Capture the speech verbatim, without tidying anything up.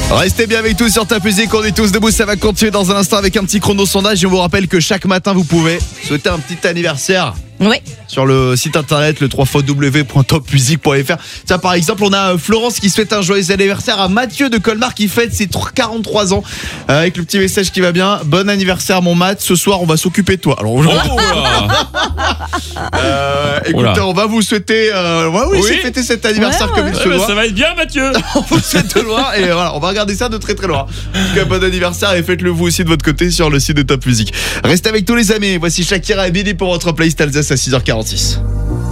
Restez bien avec tous sur Top Music, on est tous debout, ça va continuer dans un instant avec un petit chrono sondage et on vous rappelle que chaque matin vous pouvez souhaiter un petit anniversaire. Oui. Sur le site internet, le w w w point top music point f r. Tiens, par exemple, on a Florence qui souhaite un joyeux anniversaire à Mathieu de Colmar qui fête ses quarante-trois ans. Euh, avec le petit message qui va bien. Bon anniversaire, mon Matt. Ce soir, on va s'occuper de toi. Alors, aujourd'hui. Oh là. euh, écoutez, Oh là. on va vous souhaiter. Euh, ouais, oui, Oui. c'est fêter cet anniversaire Ouais, comme ouais. il Ouais, se bah, doit. ça va être bien, Mathieu. On vous souhaite de loin et voilà, on va regarder ça de très très loin. En tout cas, bon anniversaire et faites-le vous aussi de votre côté sur le site de Top Music. Restez avec tous les amis. Voici Shakira et Billy pour votre playlist Alsace à six heures quarante-six.